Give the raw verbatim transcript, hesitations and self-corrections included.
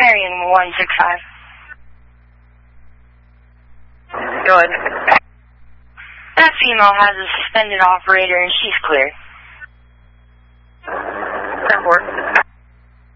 Marion one six five. Go ahead. That female has a suspended operator and she's clear.